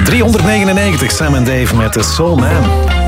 399, Sam en Dave met The Soul Man.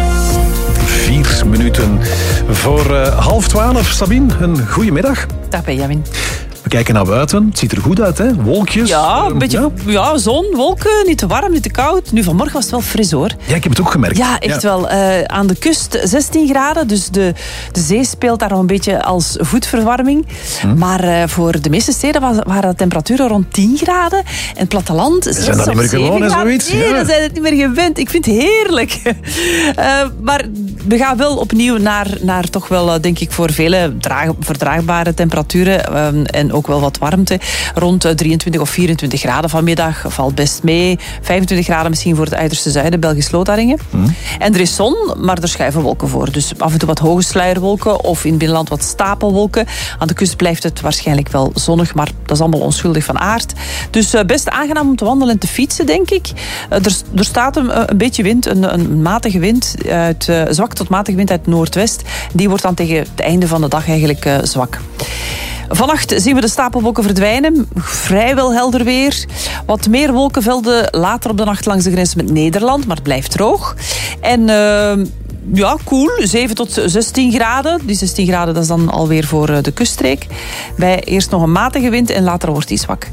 4 minuten voor 11:30. Sabine, een goede middag. Dag Benjamin. We kijken naar buiten. Het ziet er goed uit, hè? Wolkjes. Ja, een beetje zon, wolken, niet te warm, niet te koud. Nu, vanmorgen was het wel fris, hoor. Ja, ik heb het ook gemerkt. Ja, echt wel. Aan de kust 16 graden, dus de zee speelt daar nog een beetje als voetverwarming. Maar voor de meeste steden waren de temperaturen rond 10 graden. En het platteland 6 zijn dat niet meer gewoon en zoiets? Nee, ja. dan zijn het niet meer gewend. Ik vind het heerlijk. Maar we gaan wel opnieuw naar toch wel, denk ik, voor vele verdraagbare temperaturen. En ook wel wat warmte. Rond 23 of 24 graden vanmiddag valt best mee. 25 graden misschien voor het uiterste zuiden, Belgisch-Lotharingen. En er is zon, maar er schuiven wolken voor. Dus af en toe wat hoge sluierwolken of in het binnenland wat stapelwolken. Aan de kust blijft het waarschijnlijk wel zonnig, maar dat is allemaal onschuldig van aard. Dus best aangenaam om te wandelen en te fietsen, denk ik. Er staat een beetje wind, een matige wind, zwak tot matige wind uit het noordwest. Die wordt dan tegen het einde van de dag eigenlijk zwak. Vannacht zien we de stapelwolken verdwijnen. Vrijwel helder weer. Wat meer wolkenvelden later op de nacht langs de grens met Nederland. Maar het blijft droog. En koel. 7 tot 16 graden. Die 16 graden dat is dan alweer voor de kuststreek. Bij eerst nog een matige wind en later wordt die zwak.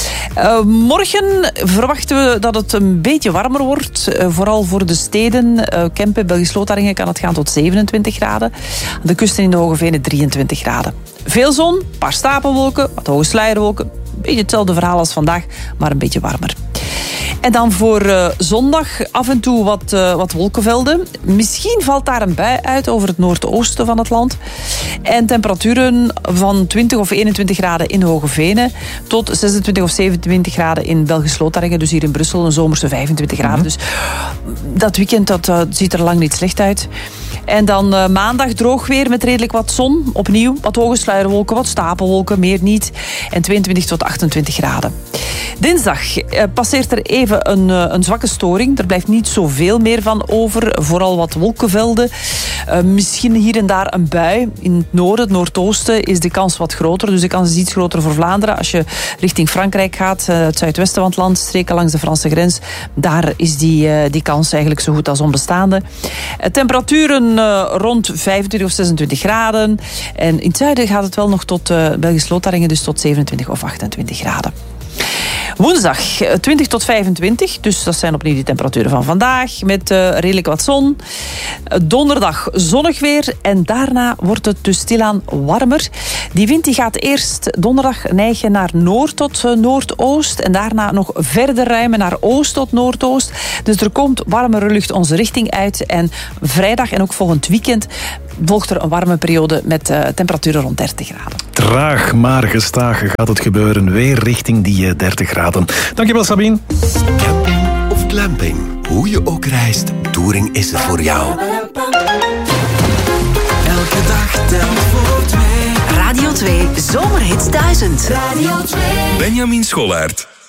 Morgen verwachten we dat het een beetje warmer wordt. Vooral voor de steden. Kempen, Belgisch-Lotharingen kan het gaan tot 27 graden. Aan de kusten in de Hoge Venen 23 graden. Veel zon, een paar stapelwolken, wat hoge sluierwolken. Een beetje hetzelfde verhaal als vandaag, maar een beetje warmer. En dan voor zondag af en toe wat wolkenvelden. Misschien valt daar een bui uit over het noordoosten van het land. En temperaturen van 20 of 21 graden in Hoge Venen tot 26 of 27 graden in Belgisch-Lotharingen. Dus hier in Brussel een zomerse 25 graden. Dus dat weekend dat ziet er lang niet slecht uit. En dan maandag droog weer met redelijk wat zon. Opnieuw wat hoge sluierwolken, wat stapelwolken, meer niet. En 22 tot 28 graden. Dinsdag passeert er even een zwakke storing. Er blijft niet zoveel meer van over. Vooral wat wolkenvelden. Misschien hier en daar een bui. In het noorden, het noordoosten is de kans wat groter. Dus de kans is iets groter voor Vlaanderen. Als je richting Frankrijk gaat, het zuidwesten van het land, streken langs de Franse grens, daar is die kans eigenlijk zo goed als onbestaande. Temperaturen rond 25 of 26 graden. En in het zuiden gaat het wel nog tot Belgisch-Lotharingen, dus tot 27 of 28 graden. Woensdag 20 tot 25, dus dat zijn opnieuw de temperaturen van vandaag, met redelijk wat zon. Donderdag zonnig weer en daarna wordt het dus stilaan warmer. Die wind die gaat eerst donderdag neigen naar noord tot noordoost en daarna nog verder ruimen naar oost tot noordoost. Dus er komt warmere lucht onze richting uit en vrijdag en ook volgend weekend volgt er een warme periode met temperaturen rond 30 graden. Traag maar gestaag gaat het gebeuren. Weer richting die 30 graden. Dankjewel, Sabine. Camping of glamping, hoe je ook reist, Touring is er voor jou. Elke dag telt voor 2. Radio 2 Zomerhits 1000. Radio 2. Benjamin Schollaert.